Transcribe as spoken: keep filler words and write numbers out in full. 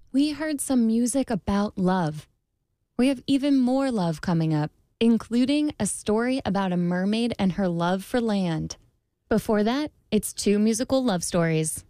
we heard some music about love. We have even more love coming up, including a story about a mermaid and her love for land. Before that, it's two musical love stories.